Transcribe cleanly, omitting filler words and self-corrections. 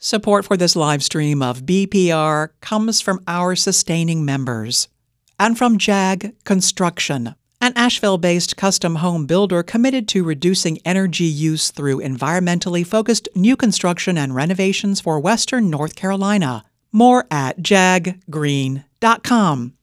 Support for this live stream of BPR comes from our sustaining members and from JAG Construction, an Asheville-based custom home builder committed to reducing energy use through environmentally focused new construction and renovations for Western North Carolina. More at jaggreen.com.